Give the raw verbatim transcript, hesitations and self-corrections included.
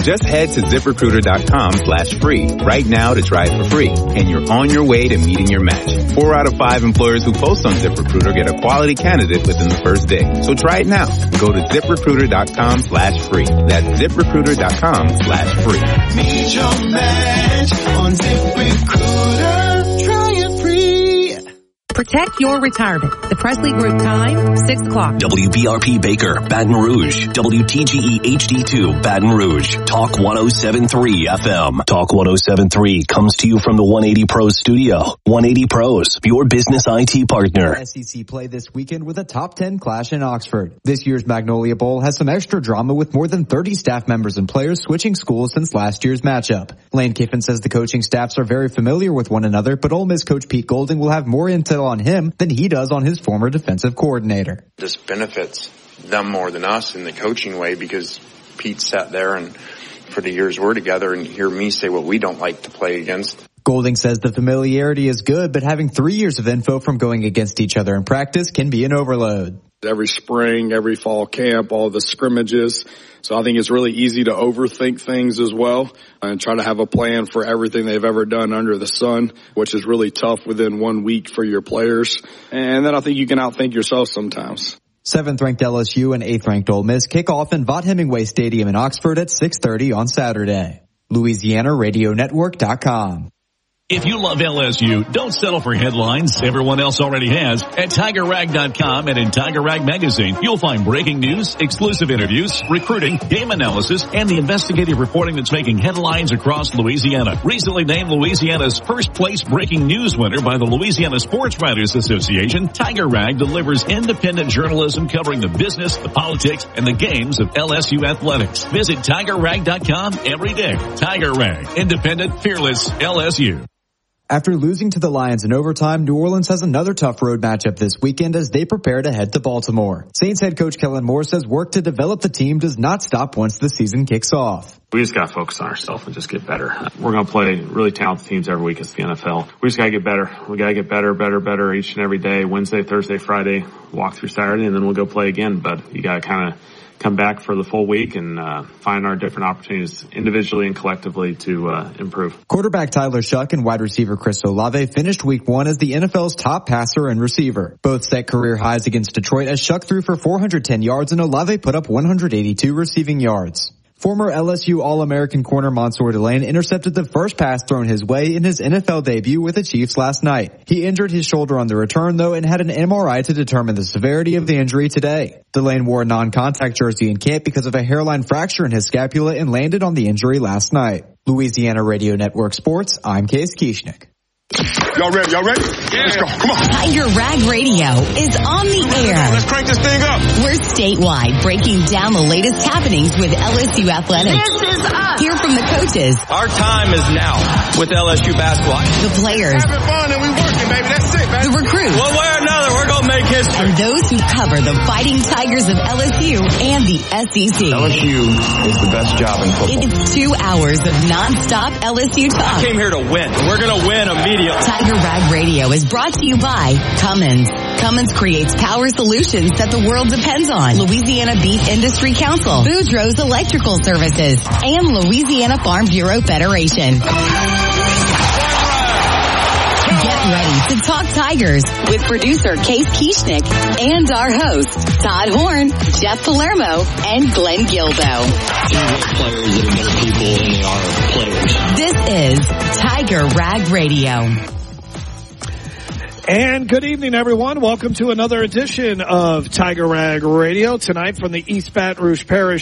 Just head to ZipRecruiter.com slash free right now to try it for free, and you're on your way to meeting your match. Four out of five employers who post on ZipRecruiter get a quality candidate within the first day. So try it now. Go to ZipRecruiter.com slash free. That's ZipRecruiter.com slash free. Meet your match on ZipRecruiter. Try it free. Protect your retirement. The Presley Group time, six o'clock. W B R P Baker, Baton Rouge. W T G E H D two, Baton Rouge. Talk one oh seven point three F M. Talk one oh seven point three comes to you from the one eighty Pros studio. one eighty Pros, your business I T partner. S E C play this weekend with a top ten clash in Oxford. This year's Magnolia Bowl has some extra drama with more than thirty staff members and players switching schools since last year's matchup. Lane Kiffin says the coaching staffs are very familiar with one another, but Ole Miss coach Pete Golding will have more intel on him than he does on his former defensive coordinator. This benefits them more than us in the coaching way because Pete sat there and for the years we're together and hear me say what we don't like to play against. Golding says the familiarity is good, but having three years of info from going against each other in practice can be an overload. Every spring, every fall camp, all the scrimmages. So I think it's really easy to overthink things as well and try to have a plan for everything they've ever done under the sun, which is really tough within one week for your players. And then I think you can outthink yourself sometimes. seventh ranked L S U and eighth ranked Ole Miss kick off in Vaught Hemingway Stadium in Oxford at six thirty on Saturday. Louisiana Radio Network dot com. If you love L S U, don't settle for headlines everyone else already has. At Tiger Rag dot com and in Tiger Rag Magazine, you'll find breaking news, exclusive interviews, recruiting, game analysis, and the investigative reporting that's making headlines across Louisiana. Recently named Louisiana's first place breaking news winner by the Louisiana Sports Writers Association, Tiger Rag delivers independent journalism covering the business, the politics, and the games of L S U athletics. Visit Tiger Rag dot com every day. Tiger Rag, independent, fearless L S U. After losing to the Lions in overtime, New Orleans has another tough road matchup this weekend as they prepare to head to Baltimore. Saints head coach Kellen Moore says work to develop the team does not stop once the season kicks off. We just got to focus on ourselves and just get better. We're going to play really talented teams every week. It's the N F L. We just got to get better. We got to get better, better, better each and every day. Wednesday, Thursday, Friday, walk through Saturday, and then we'll go play again. But you got to kind of come back for the full week and uh, find our different opportunities individually and collectively to uh, improve. Quarterback Tyler Shuck and wide receiver Chris Olave finished week one as the N F L's top passer and receiver. Both set career highs against Detroit as Shuck threw for four hundred ten yards and Olave put up one hundred eighty-two receiving yards. Former L S U All-American corner Mansour Delane intercepted the first pass thrown his way in his N F L debut with the Chiefs last night. He injured his shoulder on the return, though, and had an M R I to determine the severity of the injury today. Delane wore a non-contact jersey in camp because of a hairline fracture in his scapula and landed on the injury last night. Louisiana Radio Network Sports, I'm Case Kieschnick. Y'all ready? Y'all ready? Yeah. Let's go. Come on. Tiger Rag Radio is on the air. Let's crank this thing up. We're statewide, breaking down the latest happenings with L S U athletics. This is us. Hear from the coaches. Our time is now with L S U basketball. The players. Having fun and we working, baby. That's it, baby. The recruits. One way or another, we're going to make history. And those who cover the Fighting Tigers of L S U and the S E C. L S U is the best job in football. It's two hours of nonstop L S U talk. I came here to win. We're going to win immediately. Tiger Rag Radio is brought to you by Cummins. Cummins creates power solutions that the world depends on. Louisiana Beef Industry Council, Boudreaux's Electrical Services, and Louisiana Farm Bureau Federation. Get ready to talk Tigers with producer Case Kieschnick and our hosts Todd Horn, Jeff Palermo, and Glenn Gilbo. Players that are better people than they are players. This is Tiger Rag Radio. And good evening, everyone. Welcome to another edition of Tiger Rag Radio. Tonight from the East Baton Rouge Parish